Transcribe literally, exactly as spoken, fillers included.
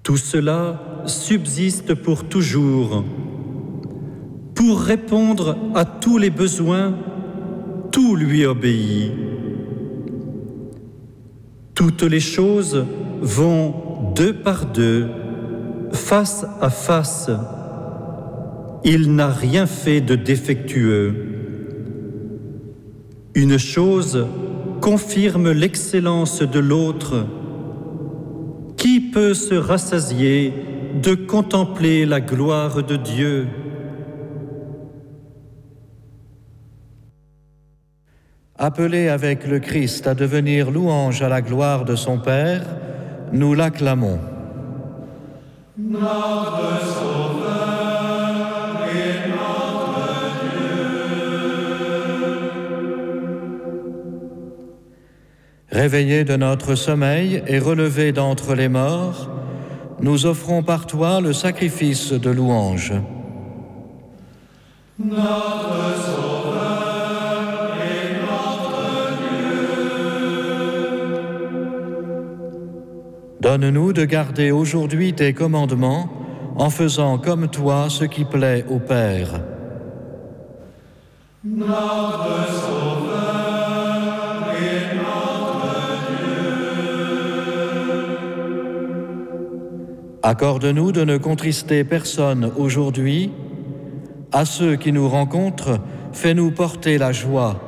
Tout cela subsiste pour toujours. Pour répondre à tous les besoins, tout lui obéit. Toutes les choses vont deux par deux, face à face. Il n'a rien fait de défectueux. Une chose confirme l'excellence de l'autre. Qui peut se rassasier de contempler la gloire de Dieu? Appelé avec le Christ à devenir louange à la gloire de son Père, nous l'acclamons. Notre Sauveur et notre Dieu. Réveillés de notre sommeil et relevés d'entre les morts, nous offrons par toi le sacrifice de louange. Notre Sauveur et notre Dieu. Donne-nous de garder aujourd'hui tes commandements en faisant comme toi ce qui plaît au Père. Notre Sauveur et notre Dieu. Accorde-nous de ne contrister personne aujourd'hui. À ceux qui nous rencontrent, fais-nous porter la joie